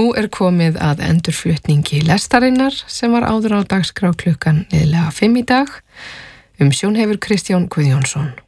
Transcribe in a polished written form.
Nú komið að endurflutningi lestarinnar sem var áður á dagskrá klukkan liðlega 5 í dag. Umsjón hefur Kristján Guðjónsson.